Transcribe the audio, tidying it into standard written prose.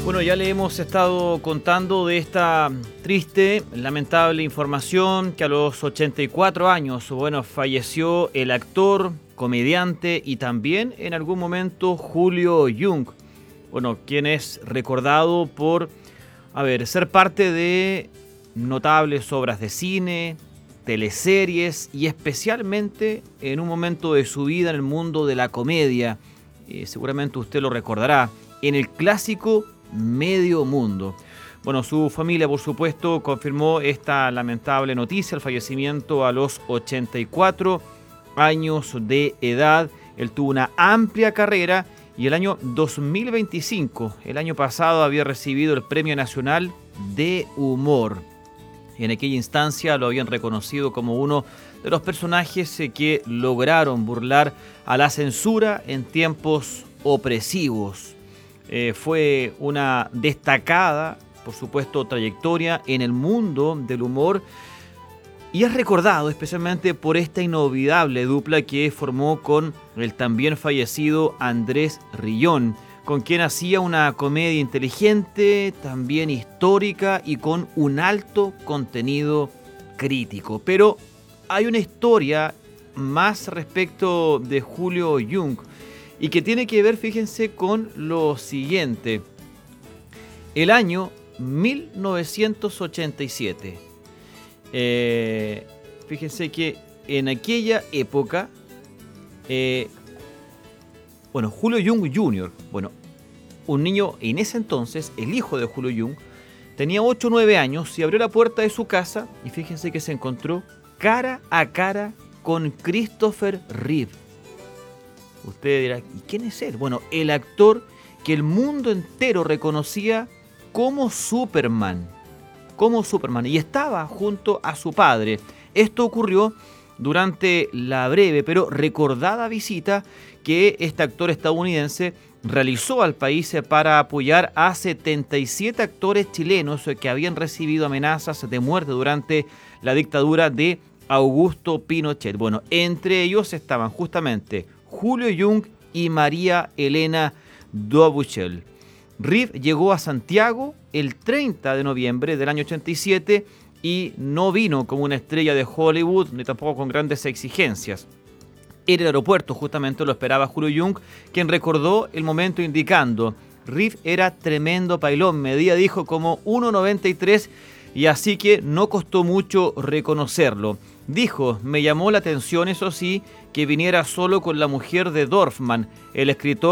Bueno, ya le hemos estado contando de esta triste, lamentable información que a los 84 años, falleció el actor, comediante y también en algún momento Julio Jung. Quien es recordado por, ser parte de notables obras de cine, teleseries y especialmente en un momento de su vida en el mundo de la comedia. Seguramente usted lo recordará, en el clásico Medio Mundo. Su familia, por supuesto, confirmó esta lamentable noticia, el fallecimiento a los 84 años de edad. Él tuvo una amplia carrera y el año 2025, el año pasado, había recibido el Premio Nacional de Humor. En aquella instancia lo habían reconocido como uno de los personajes que lograron burlar a la censura en tiempos opresivos. Fue una destacada, por supuesto, trayectoria en el mundo del humor y es recordado especialmente por esta inolvidable dupla que formó con el también fallecido Andrés Rillón, con quien hacía una comedia inteligente, también histórica y con un alto contenido crítico. Pero hay una historia más respecto de Julio Jung y que tiene que ver, fíjense, con lo siguiente. El año 1987. Fíjense que en aquella época, Julio Jung Jr., un niño en ese entonces, el hijo de Julio Jung, tenía 8 o 9 años y abrió la puerta de su casa y fíjense que se encontró cara a cara con Christopher Reeve. Usted dirá, ¿y quién es él? El actor que el mundo entero reconocía como Superman. Y estaba junto a su padre. Esto ocurrió durante la breve pero recordada visita que este actor estadounidense realizó al país para apoyar a 77 actores chilenos que habían recibido amenazas de muerte durante la dictadura de Augusto Pinochet. Entre ellos estaban justamente Julio Jung y María Elena Dobuchel. Reeve llegó a Santiago el 30 de noviembre del año 87 y no vino como una estrella de Hollywood ni tampoco con grandes exigencias. En el aeropuerto justamente lo esperaba Julio Jung, quien recordó el momento indicando: Reeve era tremendo pailón, medía, dijo, como 1,93 y así que no costó mucho reconocerlo. Dijo, me llamó la atención, eso sí, que viniera solo con la mujer de Dorfman, el escritor